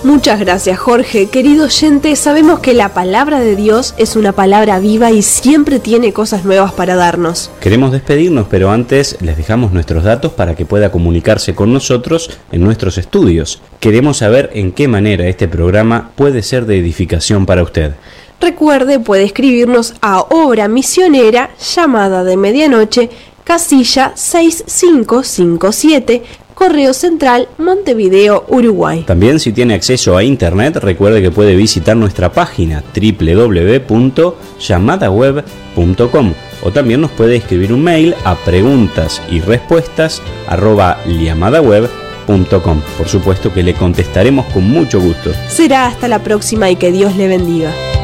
Muchas gracias, Jorge. Querido oyente, sabemos que la palabra de Dios es una palabra viva y siempre tiene cosas nuevas para darnos. Queremos despedirnos, pero antes les dejamos nuestros datos para que pueda comunicarse con nosotros en nuestros estudios. Queremos saber en qué manera este programa puede ser de edificación para usted. Recuerde, puede escribirnos a Obra Misionera, Llamada de Medianoche, casilla 6557, Correo Central, Montevideo, Uruguay. También, si tiene acceso a internet, recuerde que puede visitar nuestra página www.llamadaweb.com o también nos puede escribir un mail a preguntas-y-respuestas@llamadaweb.com. Por supuesto que le contestaremos con mucho gusto. Será hasta la próxima y que Dios le bendiga.